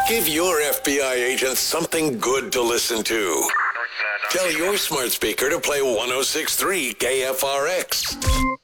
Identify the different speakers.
Speaker 1: Give your FBI agent something good to listen to. Tell your smart speaker to play 106.3 KFRX.